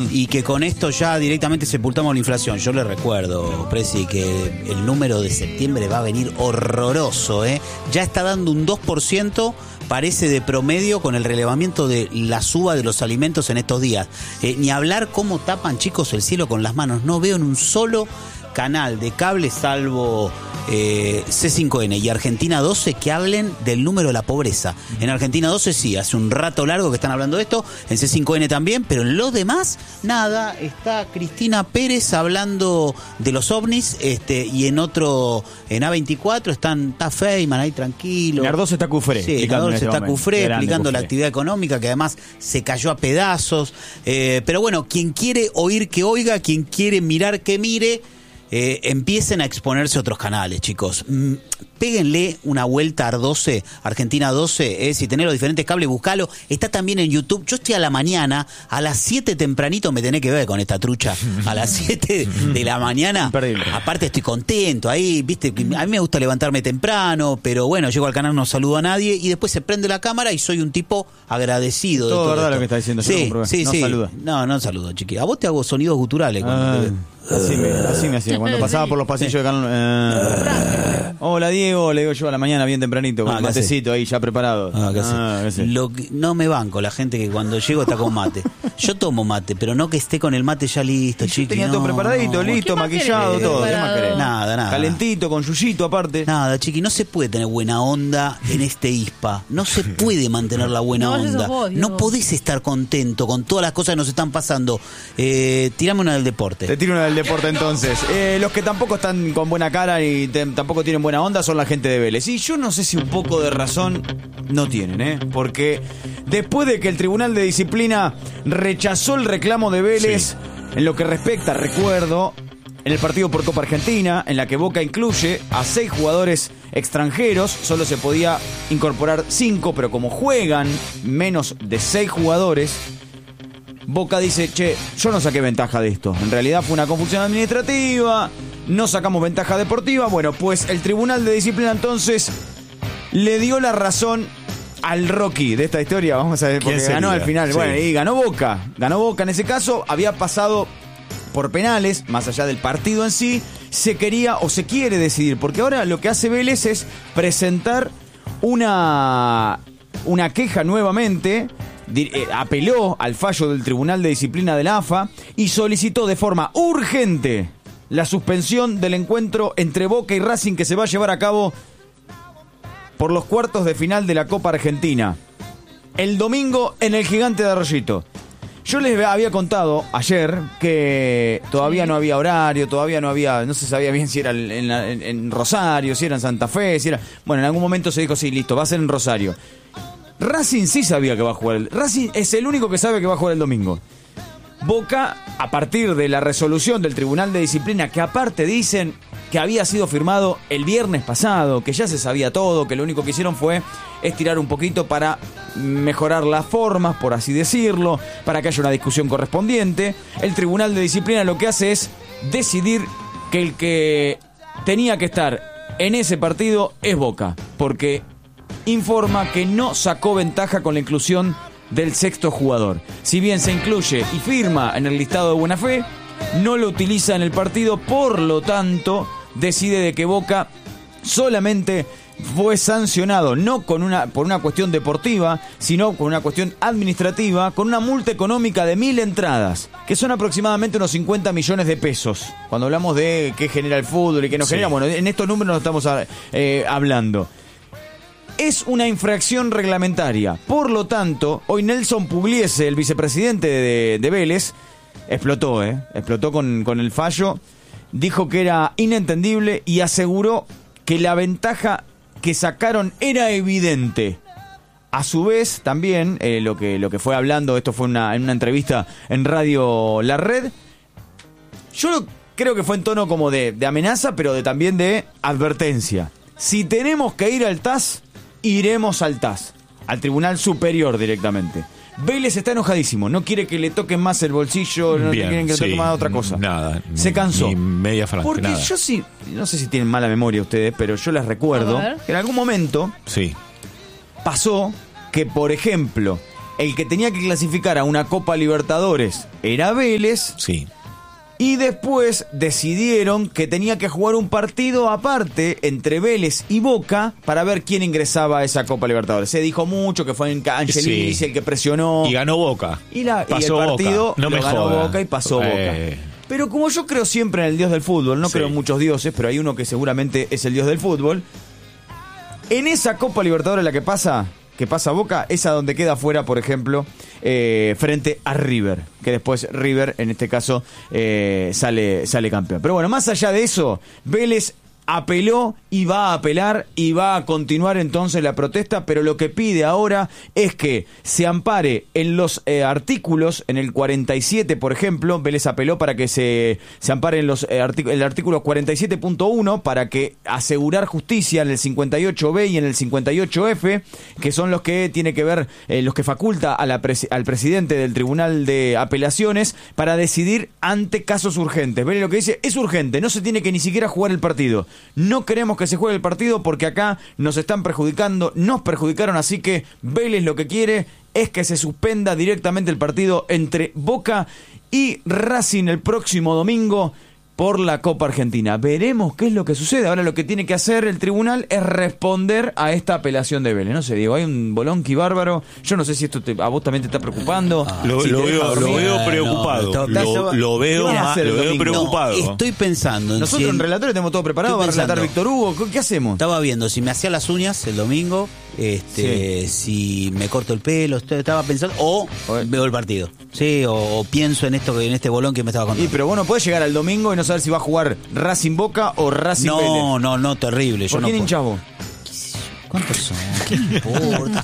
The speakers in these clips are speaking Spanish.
y que con esto ya directamente sepultamos la inflación. Yo le recuerdo, Presi, que el número de septiembre va a venir horroroso, ¿eh? Ya está dando un 2%, parece de promedio, con el relevamiento de la suba de los alimentos en estos días. Ni hablar cómo tapan, chicos, el cielo con las manos. No veo en un solo canal de cable, salvo C5N y Argentina 12, que hablen del número de la pobreza. En Argentina 12 sí, hace un rato largo que están hablando de esto, en C5N también, pero en los demás, nada. Está Cristina Pérez hablando de los ovnis, y en otro, en A24, está Feynman ahí tranquilo. En Ardós está Cufré. Sí, en Ardós está Cufré explicando la actividad económica, que además se cayó a pedazos. Pero bueno, quien quiere oír que oiga, quien quiere mirar que mire. Empiecen a exponerse otros canales, chicos. Péguenle una vuelta a Ardose, Argentina 12, si tenés los diferentes cables, buscalo. Está también en YouTube. Yo estoy a la mañana, a las 7 tempranito me tenés que ver con esta trucha. A las 7 de la mañana. Imperdible. Aparte estoy contento ahí, viste, a mí me gusta levantarme temprano, pero bueno, llego al canal, no saludo a nadie y después se prende la cámara y soy un tipo agradecido. Todo de todo verdad esto. lo que está diciendo. Sí, sí, no sí. saluda. No saludo, chiqui. A vos te hago sonidos guturales cuando Así me hacía cuando pasaba por los pasillos de Canal. Hola Diego, le digo yo a la mañana bien tempranito con el matecito ahí ya preparado. No me banco la gente que cuando llego está con mate. Yo tomo mate, pero no que esté con el mate ya listo, chiqui. Tenía todo preparadito, listo, maquillado, todo. ¿Qué más querés? Nada. Calentito, con yuyito aparte. Nada, chiqui, no se puede tener buena onda en este ISPA. No se puede mantener la buena onda. No podés estar contento con todas las cosas que nos están pasando. Tirame una del deporte. Te tiro una del deporte entonces. Los que tampoco están con buena cara y tampoco tienen buena onda son la gente de Vélez. Y yo no sé si un poco de razón no tienen, porque después de que el Tribunal de Disciplina rechazó el reclamo de Vélez en lo que respecta, recuerdo, en el partido por Copa Argentina, en la que Boca incluye a 6 jugadores extranjeros, solo se podía incorporar 5, pero como juegan menos de 6 jugadores, Boca dice, yo no saqué ventaja de esto. En realidad fue una confusión administrativa, no sacamos ventaja deportiva. Bueno, pues el Tribunal de Disciplina entonces le dio la razón al Rocky de esta historia. Vamos a ver, porque ganó al final. Sí. Bueno, y ganó Boca. Ganó Boca en ese caso. Había pasado por penales, más allá del partido en sí. Se quería o se quiere decidir, porque ahora lo que hace Vélez es presentar una queja nuevamente. Apeló al fallo del Tribunal de Disciplina de la AFA y solicitó de forma urgente la suspensión del encuentro entre Boca y Racing, que se va a llevar a cabo por los cuartos de final de la Copa Argentina el domingo en el Gigante de Arroyito. Yo les había contado ayer que todavía no había horario, no se sabía bien si era en Rosario, si era en Santa Fe, si era... Bueno, en algún momento se dijo, sí, listo, va a ser en Rosario. Racing sí sabía que va a jugar. Racing es el único que sabe que va a jugar el domingo. Boca, a partir de la resolución del Tribunal de Disciplina, que aparte dicen que había sido firmado el viernes pasado, que ya se sabía todo, que lo único que hicieron fue estirar un poquito para mejorar las formas, por así decirlo, para que haya una discusión correspondiente. El Tribunal de Disciplina lo que hace es decidir que el que tenía que estar en ese partido es Boca, porque informa que no sacó ventaja con la inclusión del 6º jugador. Si bien se incluye y firma en el listado de buena fe, no lo utiliza en el partido, por lo tanto decide de que Boca solamente fue sancionado no por una cuestión deportiva, sino con una cuestión administrativa, con una multa económica de 1.000 entradas, que son aproximadamente unos 50 millones de pesos. Cuando hablamos de qué genera el fútbol y qué no genera, bueno, en estos números no estamos hablando. Es una infracción reglamentaria. Por lo tanto, hoy Nelson Pugliese, el vicepresidente de Vélez, explotó con el fallo. Dijo que era inentendible y aseguró que la ventaja que sacaron era evidente. A su vez, también, lo que fue hablando, esto fue en una entrevista en Radio La Red, yo creo que fue en tono como de amenaza, pero también de advertencia. Si tenemos que ir al TAS, iremos al TAS, al Tribunal Superior directamente. Vélez está enojadísimo, no quiere que le toquen más el bolsillo, no quieren que le toquen más otra cosa. Nada. Se cansó. Ni media franja, porque nada. Yo sí, no sé si tienen mala memoria ustedes, pero yo les recuerdo que en algún momento pasó que, por ejemplo, el que tenía que clasificar a una Copa Libertadores era Vélez. Sí. Y después decidieron que tenía que jugar un partido aparte entre Vélez y Boca para ver quién ingresaba a esa Copa Libertadores. Se dijo mucho que fue Angelici el que presionó. Y ganó Boca. Y el partido Boca. No lo me ganó joda. Boca y pasó Boca. Pero como yo creo siempre en el Dios del fútbol, no creo en muchos dioses, pero hay uno que seguramente es el Dios del fútbol. En esa Copa Libertadores la que pasa Boca, es a donde queda fuera, por ejemplo, frente a River, que después River, en este caso, sale campeón. Pero bueno, más allá de eso, Vélez apeló y va a apelar y va a continuar entonces la protesta, pero lo que pide ahora es que se ampare en los artículos, en el 47, por ejemplo. Vélez apeló para que se ampare en el artículo 47.1 para que asegurar justicia en el 58B y en el 58F, que son los que tiene que ver, los que faculta al presidente del Tribunal de Apelaciones para decidir ante casos urgentes. Vélez lo que dice es urgente, no se tiene que ni siquiera jugar el partido. No queremos que se juegue el partido porque acá nos están perjudicando, nos perjudicaron, así que Vélez lo que quiere es que se suspenda directamente el partido entre Boca y Racing el próximo domingo por la Copa Argentina. Veremos qué es lo que sucede. Ahora lo que tiene que hacer el tribunal es responder a esta apelación de Vélez. No sé, Diego, hay un bolonqui bárbaro. Yo no sé si esto a vos también te está preocupando. Lo veo preocupado. Lo veo preocupado. No, estoy pensando en nosotros en Relatores tenemos todo preparado para relatar Víctor Hugo. ¿Qué hacemos? Estaba viendo si me hacía las uñas el domingo, si me corto el pelo, estaba pensando, o veo el partido. Sí, o pienso en este bolón que me estaba contando. Pero vos no podés llegar al domingo y no saber si va a jugar Racing Boca o Racing Vélez. No, terrible. ¿Por quién hinchás vos? ¿Cuántos son? ¿Qué importa?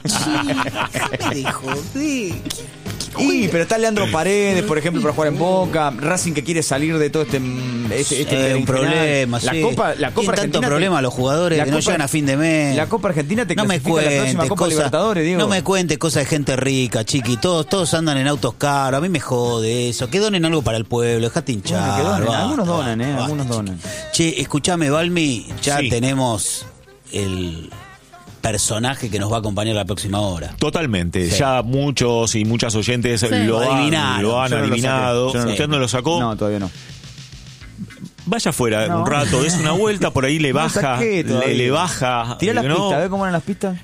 Pero está Leandro Paredes, por ejemplo, para jugar en Boca. Racing que quiere salir de todo un problema. La Copa Argentina. Tanto problema a los jugadores que no llegan a fin de mes. La Copa Argentina te clasifica la próxima Copa Libertadores, Diego. No me cuentes cosas de gente rica, chiqui. Todos andan en autos caros. A mí me jode eso. Que donen algo para el pueblo. Dejate hinchar. Algunos donan. Che, escuchame, Balmi. Ya tenemos el personaje que nos va a acompañar la próxima hora. Totalmente. Sí. Ya muchos y muchas oyentes lo han adivinado. ¿Usted no lo sacó? No, todavía no. Vaya afuera un rato, des una vuelta, por ahí le baja. Le baja. Tira las pistas, a ver cómo eran las pistas.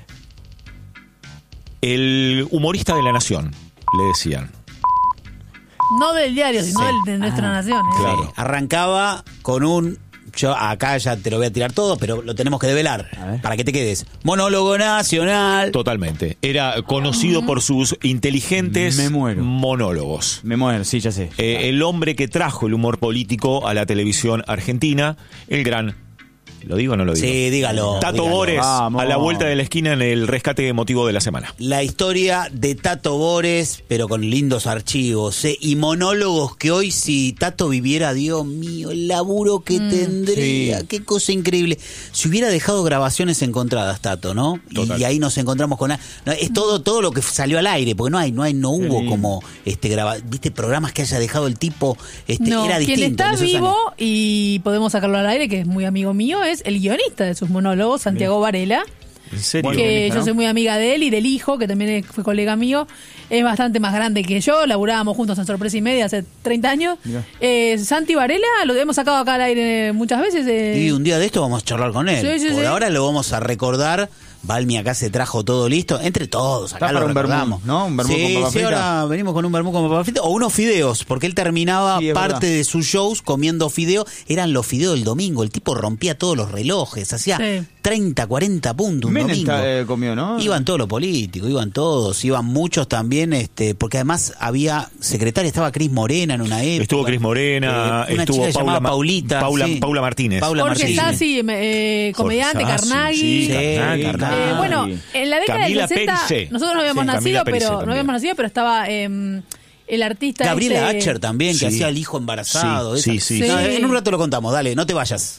El humorista de La Nación, le decían. No del diario, sino de nuestra nación. Claro. Arrancaba con un... Yo acá ya te lo voy a tirar todo, pero lo tenemos que develar para que te quedes. Monólogo nacional. Totalmente. Era conocido por sus inteligentes monólogos. Me muero, sí, ya sé. El hombre que trajo el humor político a la televisión argentina, el gran... ¿Lo digo o no lo digo? Sí, dígalo. Tato Bores, a la vuelta de la esquina en el rescate emotivo de la semana. La historia de Tato Bores, pero con lindos archivos, y monólogos que hoy, si Tato viviera, Dios mío, el laburo que tendría, qué cosa increíble. Si hubiera dejado grabaciones encontradas, Tato, ¿no? Y ahí nos encontramos con... es todo lo que salió al aire, porque no hubo como ¿viste? Programas que haya dejado el tipo, era distinto. Quien está vivo y podemos sacarlo al aire, que es muy amigo mío, es el guionista de sus monólogos, Santiago Varela. ¿En serio? Que yo soy muy amiga de él y del hijo, que también fue colega mío. Es bastante más grande que yo, laburábamos juntos en Sorpresa y Media hace 30 años. Santi Varela, lo hemos sacado acá al aire muchas veces. Y un día de esto vamos a charlar con él. Por ahora lo vamos a recordar. Balmi acá se trajo todo listo, entre todos, acá lo recordamos. ¿No? Un vermú con papa frita. Ahora venimos con un vermú con papa frita o unos fideos, porque él terminaba parte de sus shows comiendo fideos. Eran los fideos del domingo, el tipo rompía todos los relojes, hacía 30, 40 puntos un domingo. Comió, ¿no? Iban todos los políticos, iban todos, iban muchos también, porque además había secretaria, estaba Cris Morena en una época. Estuvo Cris Morena, estuvo Paula Martínez. Jorge Sassi, comediante, Carnaghi. Carnaghi. Bueno, en la década Camila del 60 Perice. nosotros no habíamos nacido, pero estaba el artista Gabriela Acher también, que hacía el hijo embarazado. Sí. En un rato lo contamos, dale, no te vayas.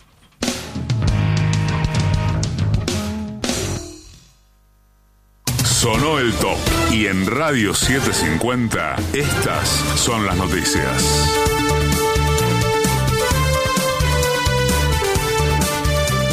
Sonó el top y en Radio 750 estas son las noticias.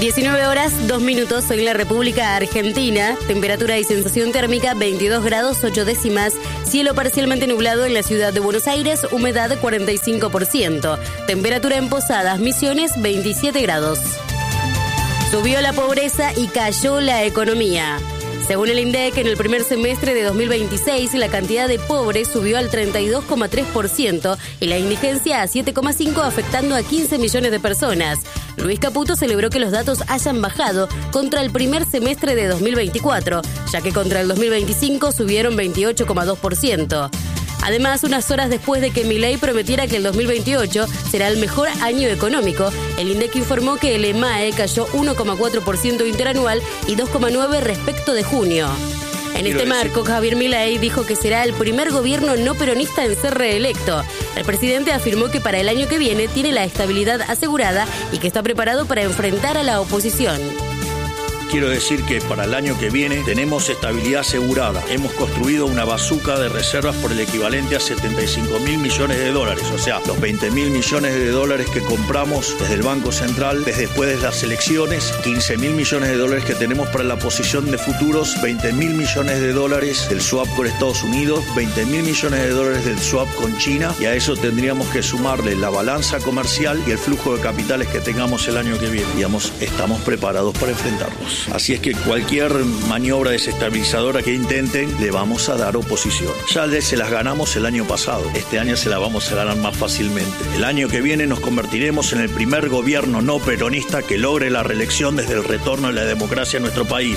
19 horas, 2 minutos en la República Argentina. Temperatura y sensación térmica 22 grados 8 décimas. Cielo parcialmente nublado en la ciudad de Buenos Aires. Humedad 45%. Temperatura en Posadas, Misiones 27 grados. Subió la pobreza y cayó la economía. Según el INDEC, en el primer semestre de 2026, la cantidad de pobres subió al 32,3% y la indigencia a 7,5%, afectando a 15 millones de personas. Luis Caputo celebró que los datos hayan bajado contra el primer semestre de 2024, ya que contra el 2025 subieron 28,2%. Además, unas horas después de que Milei prometiera que el 2028 será el mejor año económico, el INDEC informó que el EMAE cayó 1,4% interanual y 2,9% respecto de junio. En este marco, Javier Milei dijo que será el primer gobierno no peronista en ser reelecto. El presidente afirmó que para el año que viene tiene la estabilidad asegurada y que está preparado para enfrentar a la oposición. Quiero decir que para el año que viene tenemos estabilidad asegurada. Hemos construido una bazuca de reservas por el equivalente a 75.000 millones de dólares. O sea, los 20.000 millones de dólares que compramos desde el Banco Central, desde después de las elecciones, 15.000 millones de dólares que tenemos para la posición de futuros, 20.000 millones de dólares del swap con Estados Unidos, 20.000 millones de dólares del swap con China, y a eso tendríamos que sumarle la balanza comercial y el flujo de capitales que tengamos el año que viene. Digamos, estamos preparados para enfrentarnos. Así es que cualquier maniobra desestabilizadora que intenten, le vamos a dar oposición. Ya se las ganamos el año pasado. Este año se las vamos a ganar más fácilmente. El año que viene nos convertiremos en el primer gobierno no peronista que logre la reelección desde el retorno de la democracia en nuestro país.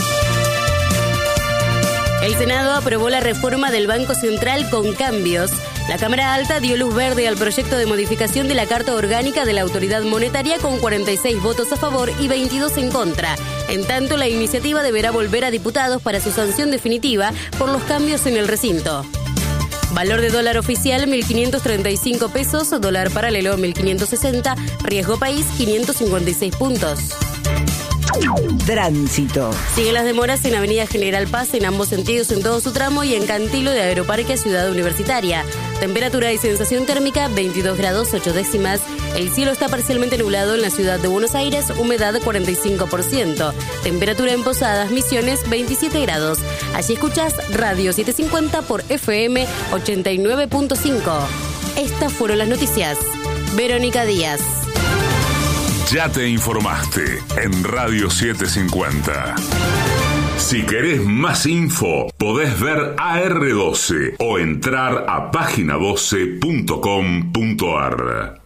El Senado aprobó la reforma del Banco Central con cambios. La Cámara Alta dio luz verde al proyecto de modificación de la Carta Orgánica de la Autoridad Monetaria con 46 votos a favor y 22 en contra. En tanto, la iniciativa deberá volver a diputados para su sanción definitiva por los cambios en el recinto. Valor de dólar oficial 1.535 pesos, dólar paralelo 1.560, riesgo país 556 puntos. Tránsito. Siguen las demoras en Avenida General Paz en ambos sentidos en todo su tramo y en Cantilo de Aeroparque a Ciudad Universitaria. Temperatura y sensación térmica 22 grados 8 décimas. El cielo está parcialmente nublado en la ciudad de Buenos Aires, humedad 45%. Temperatura en Posadas, Misiones 27 grados. Allí escuchás Radio 750 por FM 89.5. Estas fueron las noticias. Verónica Díaz. Ya te informaste en Radio 750. Si querés más info, podés ver AR12 o entrar a página12.com.ar.